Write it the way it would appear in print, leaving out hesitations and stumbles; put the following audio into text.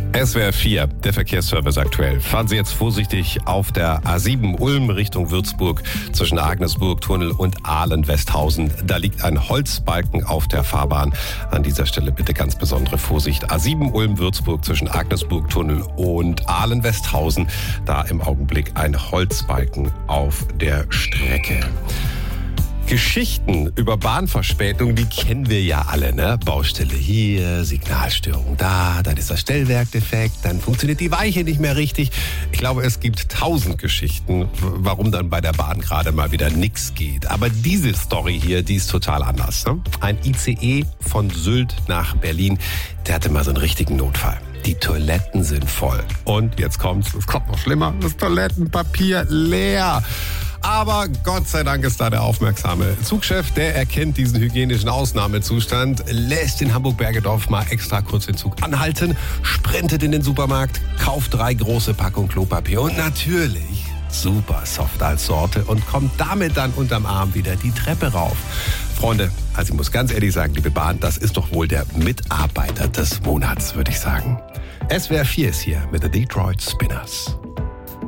SWR 4, der Verkehrsservice aktuell. Fahren Sie jetzt vorsichtig auf der A7 Ulm Richtung Würzburg zwischen Agnesburg-Tunnel und Ahlen-Westhausen. Da liegt ein Holzbalken auf der Fahrbahn. An dieser Stelle bitte ganz besondere Vorsicht. A7 Ulm-Würzburg zwischen Agnesburg-Tunnel und Ahlen-Westhausen. Da im Augenblick ein Holzbalken auf der Strecke. Geschichten über Bahnverspätung, die kennen wir ja alle, ne? Baustelle hier, Signalstörung da, dann ist das Stellwerk defekt, dann funktioniert die Weiche nicht mehr richtig. Ich glaube, es gibt 1000 Geschichten, warum dann bei der Bahn gerade mal wieder nichts geht. Aber diese Story hier, die ist total anders, ne? Ein ICE von Sylt nach Berlin, der hatte mal so einen richtigen Notfall. Die Toiletten sind voll. Und jetzt kommt's, es kommt noch schlimmer, das Toilettenpapier leer. Aber Gott sei Dank ist da der aufmerksame Zugchef, der erkennt diesen hygienischen Ausnahmezustand, lässt in Hamburg-Bergedorf mal extra kurz den Zug anhalten, sprintet in den Supermarkt, kauft 3 große Packungen Klopapier und natürlich super soft als Sorte und kommt damit dann unterm Arm wieder die Treppe rauf. Freunde, also ich muss ganz ehrlich sagen, liebe Bahn, das ist doch wohl der Mitarbeiter des Monats, würde ich sagen. SWR 4 ist hier mit den Detroit Spinners.